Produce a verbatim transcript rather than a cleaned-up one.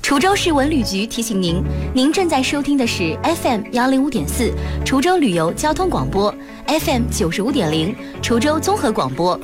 滁州市文旅局提醒您，您正在收听的是 F M 幺零五点四滁州旅游交通广播 ，F M 九十五点零滁州综合广播。